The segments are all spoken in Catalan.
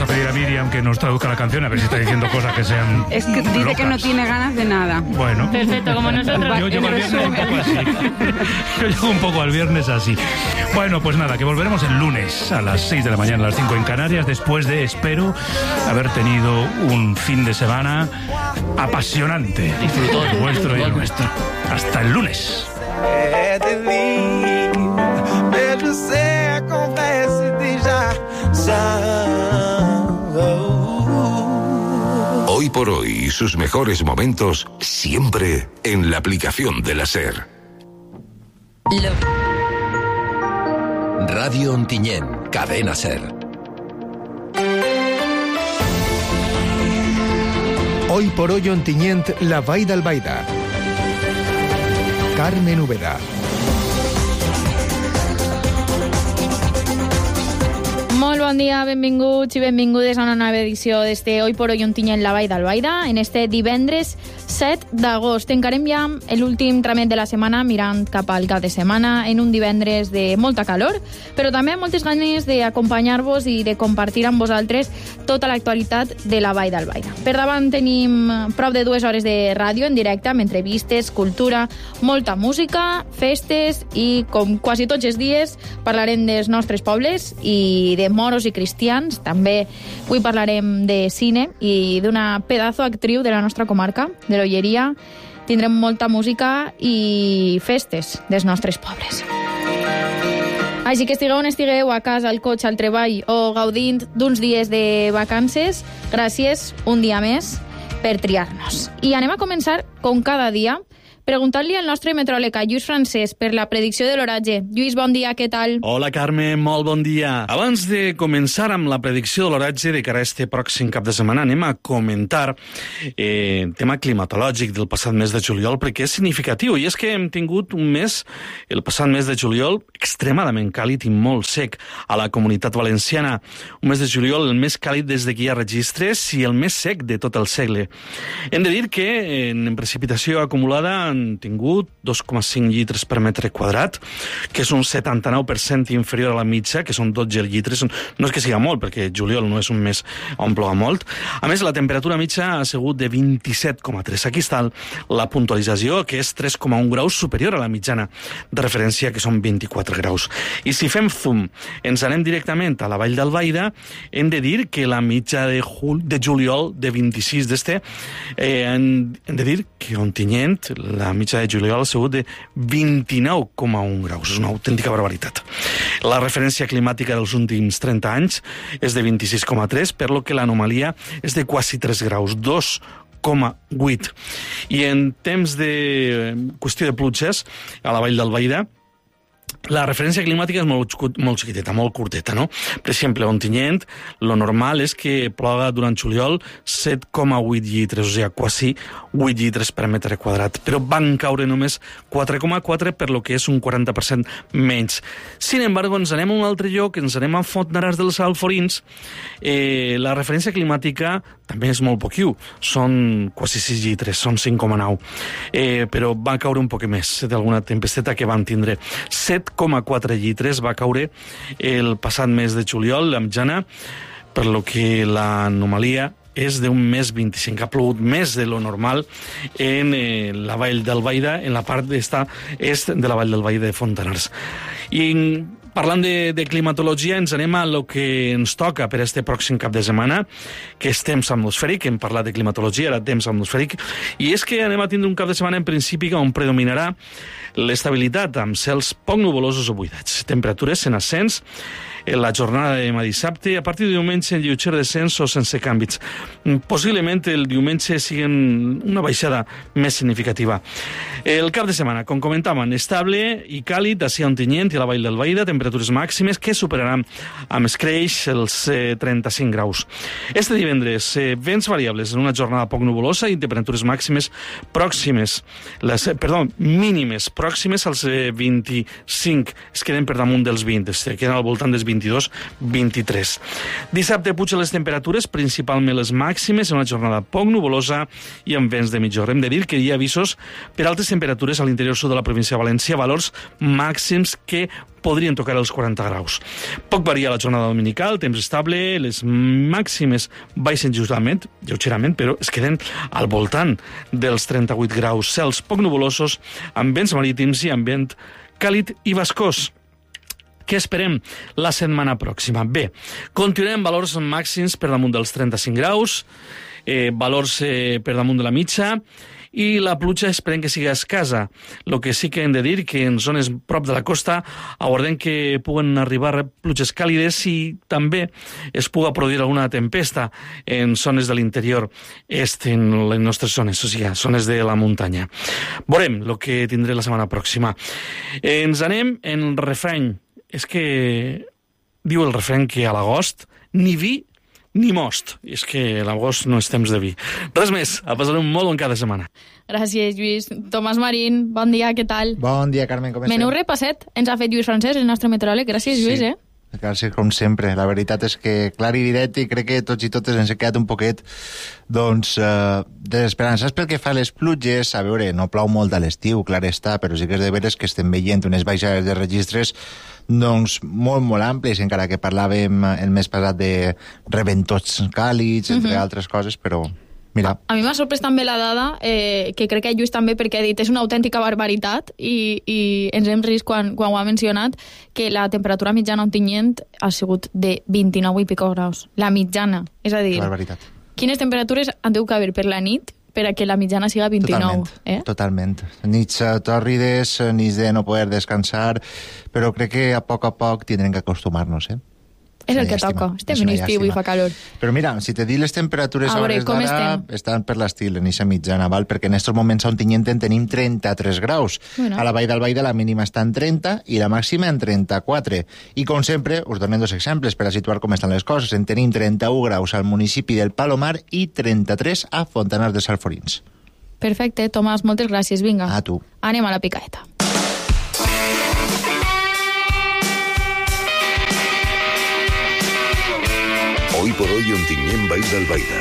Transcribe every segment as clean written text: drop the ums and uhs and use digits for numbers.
a pedir a Miriam que nos traduzca la canción, a ver si está diciendo cosas que sean Es que dice locas. que no tiene ganas de nada. Bueno. Perfecto, como nosotros. Yo llego al viernes un poco así. Yo llego un poco al viernes así. Bueno, pues nada, que volveremos el lunes a las 6 de la mañana, a las 5 en Canarias, después de, espero, haber tenido un fin de semana apasionante. Disfrutón. El vuestro y el nuestro. Hasta el lunes. Hoy por hoy y sus mejores momentos siempre en la aplicación de la SER. Radio Ontinyent, cadena SER. Hoy por hoy Ontinyent, la Vall d'Albaida. Carmen Úbeda. Molt bon dia, benvinguts i benvingudes a una nova edició d'este Hoy por Hoy Ontinyent, la Vall d'Albaida, en este divendres 7 d'agost. Encarem ja l'últim tramet de la setmana mirant cap al cap de setmana en un divendres de molta calor, però també amb moltes ganes d'acompanyar-vos i de compartir amb vosaltres tota l'actualitat de la Vall d'Albaida. Per davant tenim prop de 2 hores de ràdio en directe, amb entrevistes, cultura, molta música, festes i, com quasi tots els dies, parlarem dels nostres pobles i de moros i cristians. També avui parlarem de cine i d'una pedazo actriu de la nostra comarca, de l'Olleria. Tindrem molta música i festes dels nostres pobles. Així que estigueu on estigueu, a casa, al cotxe, al treball o gaudint d'uns dies de vacances, gràcies un dia més per triar-nos. I anem a començar, com cada dia, preguntant-li al nostre meteoròleg, Lluís Francesc, per la predicció de l'oratge. Lluís, bon dia, què tal? Hola, Carme, molt bon dia. Abans de començar amb la predicció de l'oratge de cara a este pròxim cap de setmana, anem a comentar el tema climatològic del passat mes de juliol, perquè és significatiu, i és que hem tingut un mes, el passat mes de juliol, extremadament càlid i molt sec a la Comunitat Valenciana. Un mes de juliol, el més càlid des de que hi ha registres i el més sec de tot el segle. Hem de dir que en precipitació acumulada han tingut 2,5 litres per metre quadrat, que és un 79% inferior a la mitja, que són 12 litres. No és que siga molt, perquè juliol no és un mes on ploga molt. A més, la temperatura mitja ha sigut de 27,3. Aquí està la puntualització, que és 3,1 graus superior a la mitjana de referència, que són 24 graus. I si fem zoom, ens anem directament a la Vall d'Albaida, hem de dir que la mitja de juliol, de 26 d'este, hem de dir que Ontinyent, la mitja de juliol ha sigut de 29,1 graus. És una autèntica barbaritat. La referència climàtica dels últims 30 anys és de 26,3, per lo que l'anomalia és de quasi 3 graus, 2,8. I en temps de qüestió de pluges, a la Vall d'Albaida, la referència climàtica és molt xiquiteta, molt curteta, no? Per exemple, a Ontinyent, lo normal és que ploga durant juliol 7,8 litres, o sigui, quasi 8 litres per metre quadrat, però van caure només 4,4, per lo que és un 40% menys. Sin embargo, ens anem a un altre lloc, ens anem a Fontnaràs dels Alforins, la referència climàtica també és molt poquiu, són quasi 6 litres, són 5,9, però va caure un poc més d'alguna tempesteta que van tindre. 7,4 litres va caure el passat mes de juliol, la mitjana, per lo que l'anomalia és d'un mes 25. Ha plogut més de lo normal en la Vall d'Albaida, en la part est de la Vall d'Albaida de Fontanars. I parlant de climatologia, ens anem a lo que ens toca per este pròxim cap de setmana, que és temps atmosfèric. Hem parlat de climatologia, era temps atmosfèric, i és que anem a tindre un cap de setmana en principi on predominarà l'estabilitat, amb cels poc nuvolosos o buidats. Temperatures en ascens en la jornada de demà dissabte, a partir de diumenge en lleuger descens o sense canvis. Possiblement el diumenge siguen una baixada més significativa. El cap de setmana, com comentàvem, estable i càlid a Ontinyent i a la Vall d'Albaida, temperatures màximes que superaran amb escreix els 35 graus. Este divendres, vents variables en una jornada poc nuvolosa i temperatures màximes mínimes pròximes als 25. Es queden per damunt dels 20, es queden al voltant dels 22-23. Dissabte pugen les temperatures, principalment les màximes, en una jornada poc nuvolosa i amb vents de mitjorn. Hem de dir que hi ha avisos per altes temperatures a l'interior sud de la província de València, valors màxims que podrien tocar els 40 graus. Poc varia la jornada dominical, temps estable, les màximes baixen justament, lleugerament, però es queden al voltant dels 38 graus. Cels poc nuvolosos, amb vents marítims i amb vent càlid i bascós. Què esperem la setmana pròxima? Bé, continuem valors màxims per damunt dels 35 graus, valors per damunt de la mitja, i la pluja esperem que sigui escassa. El que sí que hem de dir que en zones prop de la costa aguardem que puguen arribar pluges càlides i també es puga produir alguna tempesta en zones de l'interior est, en les nostres zones, o sigui, zones de la muntanya. Veurem el que tindré la setmana pròxima. Ens anem en refrany. És que diu el refrany que a l'agost ni vi ni most. I és que l'agost no és temps de vi. Res més, a passar un molt bon cada setmana. Gràcies, Lluís. Tomàs Marín, bon dia, què tal? Bon dia, Carmen, com estem? Menú repasset ens ha fet Lluís Francesc, el nostre meteoròleg. Gràcies, Lluís, Sí. Gràcies, com sempre. La veritat és que clar i directe, i crec que tots i totes ens he quedat un poquet desesperançats pel que fa a les pluges. A veure, no plou molt a l'estiu, clar està, però sí que és de veres que estem veient unes baixades de registres molt àmplies, encara que parlàvem el mes passat de rebentots càlids, entre altres coses, però mira. A mi m'ha sorprès també la dada, que crec que Lluís també, perquè ha dit és una autèntica barbaritat, i ens hem rist quan ho ha mencionat, que la temperatura mitjana a Ontinyent ha sigut de 29 i pico graus. La mitjana. És a dir, barbaritat. Quines temperatures han de haver per la nit per a que la mitjana siga 29? Totalment. Nits tòrrides, nits de no poder descansar, però crec que a poc tindrem que acostumar-nos, És el que toca. Estem en estiu i fa calor. Però mira, si te dic les temperatures a hores d'ara estan per l'estil, en eixa mitjana, val? Perquè en aquests moments a Ontinyent en tenim 33 graus. Bueno. A la Vall d'Albaida la mínima està en 30 i la màxima en 34. I com sempre, us donem dos exemples per a situar com estan les coses. En tenim 31 graus al municipi del Palomar i 33 a Fontanars dels Alforins. Perfecte, Tomàs, moltes gràcies. Vinga, a tu. Anem a la picaeta. Hoy por hoy Ontinyent, Vall d'Albaida.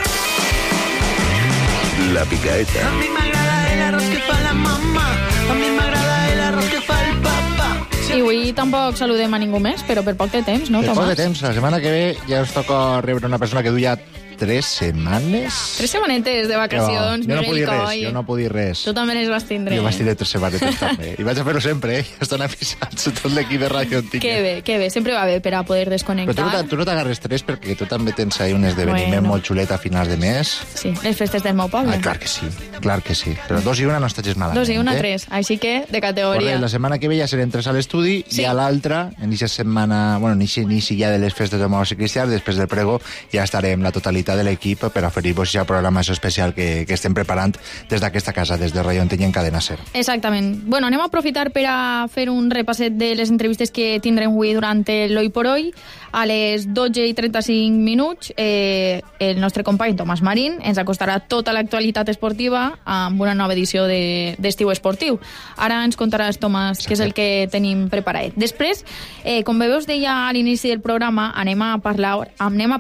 La picaeta. A mi m'agrada el arroz que fa la mamà, a mi m'agrada el arroz que fa el papà. I avui tampoc saludem a ningú més, però per poc de temps, no, Tomàs? Per poc de temps. La setmana que ve ja us toca rebre una persona que duia 3 setmanes. 3 setmanetes de vacacions, jo no Miguel Coll. Jo no podia dir res. Tu també les vas tindre. Jo vaig tindre 3 setmanetes també. I vaig a fer-ho sempre, Ja estan avisats tot l'equip de Ràdio Ontinyent. Que bé. Sempre va bé per a poder desconnectar. Però tu no t'agarres 3 perquè tu també tens ahí un esdeveniment molt xulet a finals de mes. Sí, les festes del meu poble. Clar que sí. Però 2 i 1 no estàs malament. 2 i 1 3, així que de categoria. La setmana que ve ja serem 3 a l'estudi i a l'altra, en aquesta setmana, en inici ja de les festes de Moros i Cristians, després del prego, ja estarem la totalitat de l'equip per oferir-vos ja programació especial que estem preparant des d'aquesta casa, des de Ràdio Ontinyent Cadena Ser. Exactament. Bueno, anem a aprofitar per a fer un repasset de les entrevistes que tindrem avui durant l'Hoy por Hoy. A les 12:35 el nostre company Tomàs Marín ens acostarà tota l'actualitat esportiva amb una nova edició d'Estiu Esportiu. Ara ens contaràs, Tomàs, què és el que tenim preparat. Després, com bé us deia a l'inici del programa, anem a parlar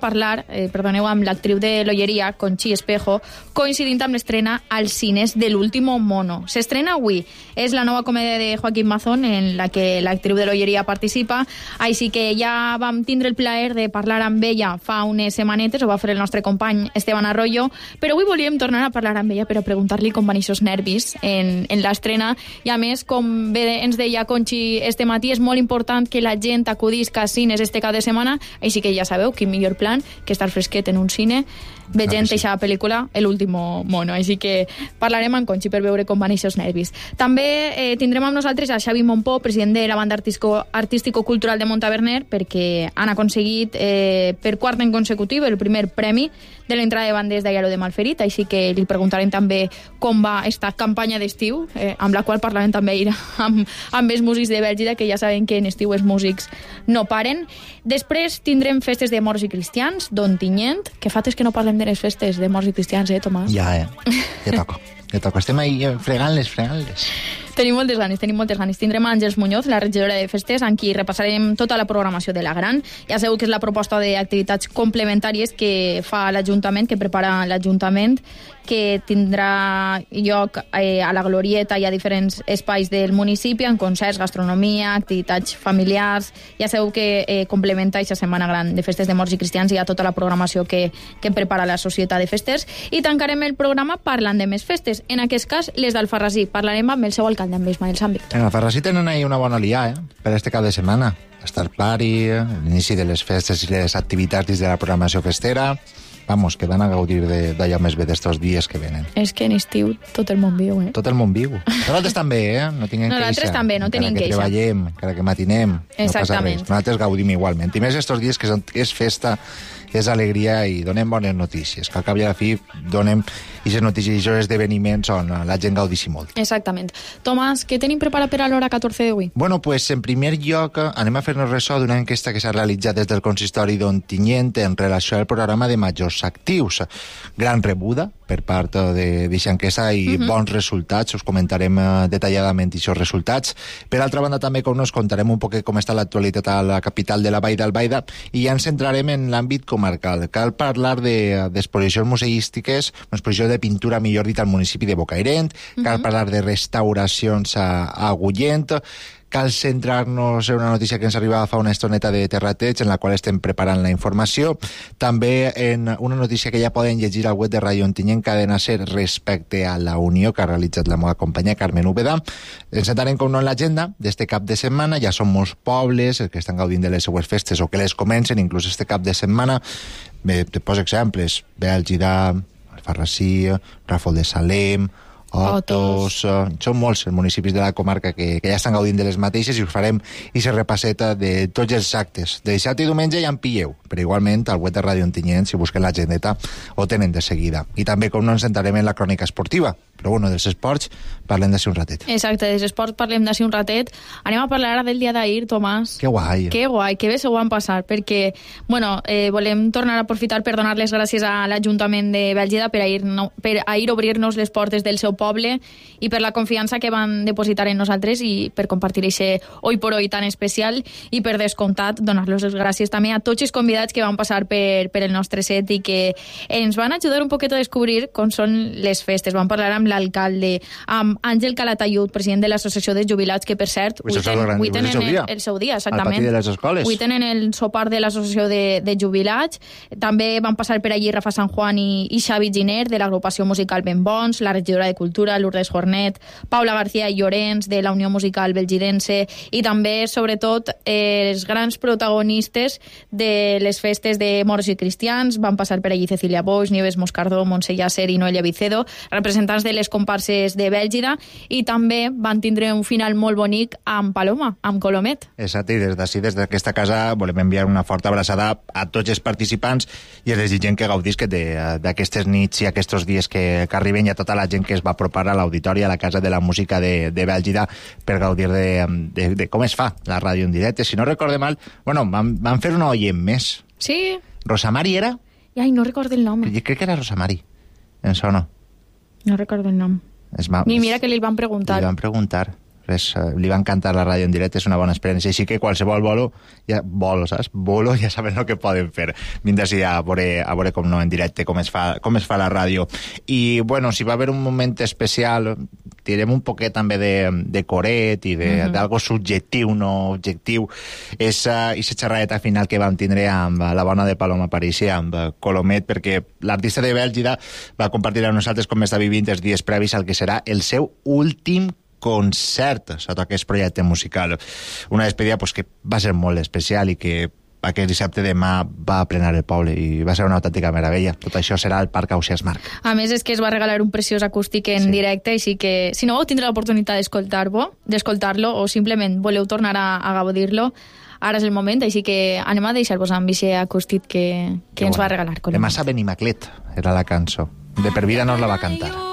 amb l'actriu de l'Olleria, Conchi Espejo, coincidint amb l'estrena als cines de l'Último Mono. S'estrena avui. És la nova comèdia de Joaquim Mazón en la que l'actriu de l'Olleria participa, així que ja vam tindre el plaer de parlar amb ella fa unes setmanetes, ho va fer el nostre company Esteban Arroyo, però avui volíem tornar a parlar amb ella per a preguntar-li com van aquests nervis en l'estrena, i a més, com bé ens deia Conchi este matí, és molt important que la gent acudisca a cines este cap de setmana, així que ja sabeu, quin millor plan que estar fresquet en un cine veient aquesta pel·lícula, l'Último Mono. Així que parlarem amb Conchi per veure com van aquests nervis. També tindrem amb nosaltres a Xavi Montpó, president de la banda artístico-cultural de Montaverner, perquè han aconseguit per quart any consecutiu el primer premi de l'entrada de bandes d'Aialo de Malferit, així que li preguntarem també com va esta campanya d'estiu, amb la qual parlarem també amb els músics de Bèlgida, que ja saben que en estiu els músics no paren. Després tindrem festes de Moros i Cristians d'Ontinyent, que fa temps que no parlem de les festes de Moros i Cristians, Tomàs? Ja toca. Estem ahí fregant-les. Tenim moltes ganes. Tindrem Àngels Muñoz, la regidora de festes, amb qui repassarem tota la programació de la Gran. Ja sabeu que és la proposta d'activitats complementàries que fa l'Ajuntament, que prepara l'Ajuntament, que tindrà lloc a la Glorieta i a diferents espais del municipi, en concerts, gastronomia, activitats familiars. Ja sabeu que complementa aquesta Setmana Gran de Festes de Morts i Cristians i hi ha tota la programació que prepara la Societat de Festers. I tancarem el programa parlant de més festes. En aquest cas, les d'Alfarrasí. Parlarem amb el seu alcalde, amb Ismael Sàmbic. En Alfarrasí tenen ahí una bona lià, per este cap de setmana. Star Party, l'inici de les festes i les activitats dins de la programació festera. Vamos, que van a gaudir d'allò més bé d'estos dies que venen. És que en estiu tot el món viu, Tot el món viu. Nosaltres també, No tinguem queixa. Nosaltres també, no tenim queixa. Encara que treballem, encara que matinem, exactament. No passa res. Nosaltres gaudim igualment. I més estos dies que és festa, és alegria i donem bones notícies. Que al cap i a la fi donem aquestes notícies i aquests esdeveniments on la gent gaudixi molt. Exactament. Tomàs, què tenim preparat per a l'hora 14 d'avui? Bueno, pues en primer lloc anem a fer-nos ressò d'una enquesta que s'ha realitzat des del consistori d'Ontinyent en relació al programa de majors actius. Gran rebuda per part d'aquesta enquesta i bons resultats. Us comentarem detalladament aquests resultats. Per altra banda, també com nos contarem un poc com està l'actualitat a la capital de la Vall d'Albaida i ja ens centrarem en l'àmbit comarcal. Cal parlar d'exposicions museístiques, una exposició de pintura, millor dit, al municipi de Bocairent, cal parlar de restauracions a Agullent, cal centrar-nos en una notícia que ens arribava fa una estoneta de Terrateig, en la qual estem preparant la informació. També en una notícia que ja poden llegir al web de Ràdio Ontinyent, Cadena Ser, respecte a la unió que ha realitzat la meva companya Carmen Úbeda. Ens centrarem com no en l'agenda d'este cap de setmana. Ja són molts pobles els que estan gaudint de les seues festes o que les comencen, inclús este cap de setmana. Te poso exemples. Bèlgida, Alfarrasí, Ràfol de Salem, Otos. Són molts els municipis de la comarca que ja estan gaudint de les mateixes i us farem aquesta repasseta de tots els actes. De dissabte i diumenge ja en pilleu, però igualment al web de Ràdio Ontinyent, si busquen l'agendeta, ho tenen de seguida. I també, com no, ens sentarem en la crònica esportiva. Però bueno, dels esports parlem d'ací un ratet. Exacte, dels esports parlem d'ací un ratet. Anem a parlar ara del dia d'ahir, Tomàs. Que guai. Que guai, que bé s'ho van passar, perquè, bueno, volem tornar a aprofitar per donar les gràcies a l'Ajuntament de Bèlgida per ahir obrir-nos les portes del seu poble i per la confiança que van depositar en nosaltres i per compartir aquest Hoy por Hoy tan especial i per descomptat donar-los les gràcies també a tots els convidats que van passar per el nostre set i que ens van ajudar un poquet a descobrir com són les festes. Vam parlar amb l'alcalde, amb Àngel Calatayud, president de l'Associació de Jubilats, que per cert, avui tenen el seu dia, exactament. Al pati de les escoles. Avui tenen el sopar de l'Associació de Jubilats. També van passar per allí Rafa San Juan i Xavi Giner, de l'agrupació musical Ben Bons, la regidora de Cultura, Lourdes Jornet, Paula García i Llorenç, de la Unió Musical Belgidense, i també, sobretot, els grans protagonistes de les festes de Morts i Cristians. Van passar per allí Cecilia Boix, Nieves Moscardó, Montse Llàcer i Noelia Vicedo, representants de les comparses de Bèlgida, i també van tindre un final molt bonic amb Paloma, amb Colomet. Exacte, i des d'ací, des d'aquesta casa, volem enviar una forta abraçada a tots els participants i a la gent que gaudisc d'aquestes nits i aquests dies que arriben, i a tota la gent que es va apropar a l'auditori, a la Casa de la Música de Bèlgida, per gaudir de com es fa la ràdio en directe. Si no recorde mal, bueno, van fer una oient més. Sí. Rosamari era? Ai, no recordo el nom. Jo crec que era Rosamari. Em sona. No recordo el nom. Ni mira que li van preguntar. Li van preguntar. Li van cantar la ràdio en directe, és una bona experiència. Així que qualsevol bolo, ja saben el que poden fer. Vindre així a veure com no en directe, com es fa la ràdio. I, bueno, si va haver un moment especial, tirem un poquet també de coret i d'algo subjectiu, no objectiu. És aquesta xerradeta final que vam tindre amb la bona de Paloma Parisi, amb Colomet, perquè l'artista de Bèlgida va compartir amb nosaltres com està vivint els dies previs al que serà el seu últim concert sota aquest projecte musical. Una despedida que va ser molt especial i que aquest dissabte demà va plenar el poble i va ser una autèntica meravella. Tot això serà al Parc Ausiàs Marc. A més, és que es va regalar un preciós acústic en directe, així que si no vau tindre l'oportunitat d'escoltar-lo o simplement voleu tornar a gaudir-lo, ara és el moment, així que anem a deixar-vos amb aquest acústic que ens va regalar. De Massa Benimaclet era la cançó. De per vida no la va cantar.